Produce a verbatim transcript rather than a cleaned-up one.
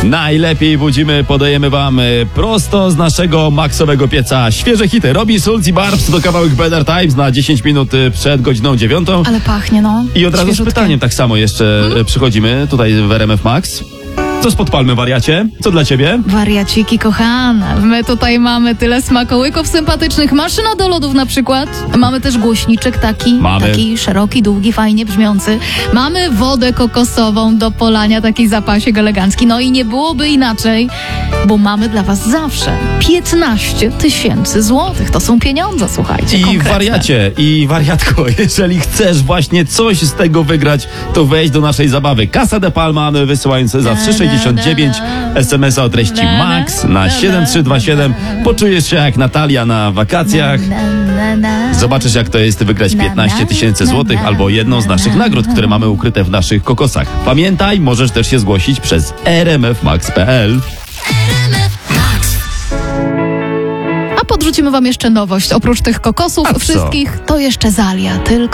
Najlepiej budzimy, podajemy wam y, prosto z naszego maksowego pieca świeże hity. Robi Sulc i Barbs, to kawałek Better Times na dziesięć minut y, przed godziną dziewiątą. Ale pachnie, no. I od razu z Świeżutkie. pytaniem tak samo jeszcze Hmm? y, przychodzimy tutaj w R M F Max. Co spod palmy, wariacie? Co dla ciebie? Wariaciki kochane, my tutaj mamy tyle smakołyków sympatycznych, maszyna do lodów na przykład, mamy też głośniczek taki, Mamy. taki szeroki, długi, fajnie brzmiący, mamy wodę kokosową do polania, taki zapasik elegancki, no i nie byłoby inaczej, bo mamy dla was zawsze piętnaście tysięcy złotych, to są pieniądze, słuchajcie, I konkretne. wariacie, i wariatko, jeżeli chcesz właśnie coś z tego wygrać, to wejdź do naszej zabawy. Casa de Palma, wysyłając za trzy sześćdziesiąt dziewięć es em es a o treści MAX na siedem trzy dwa siedem. Poczujesz się jak Natalia na wakacjach. Zobaczysz, jak to jest wygrać piętnaście tysięcy złotych albo jedną z naszych nagród, które mamy ukryte w naszych kokosach. Pamiętaj, możesz też się zgłosić przez r m f max kropka p l. A podrzucimy wam jeszcze nowość, oprócz tych kokosów A co? wszystkich, to jeszcze Zalia, tylko